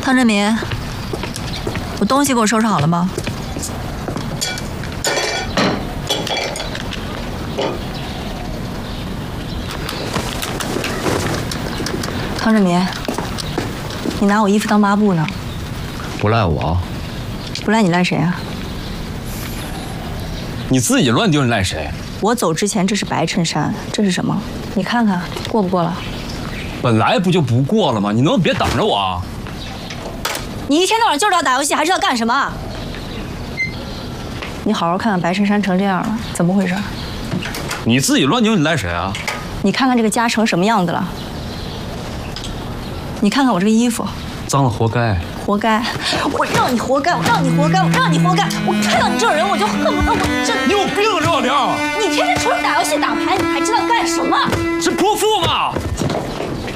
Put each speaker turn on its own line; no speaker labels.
汤振民，我东西给我收拾好了吗？汤振民，你拿我衣服当抹布呢？
不赖我，
不赖你赖谁啊？
你自己乱丢，你赖谁？
我走之前这是白衬衫，这是什么？你看看过不过了？
本来不就不过了吗？你能别等着我啊！
你一天到晚就知道打游戏，还知道干什么？你好好看看白衬衫成这样了，怎么回事？
你自己乱丢，你赖谁啊？
你看看这个家成什么样子了？你看看我这个衣服，
脏了活该。
活该！我让你活该！我让你活该！我让你活该！我看到你这种人，我就恨不得我真……
你有病，刘小婷！
你天天除了打游戏打牌，你还知道干什么？
是泼妇吗？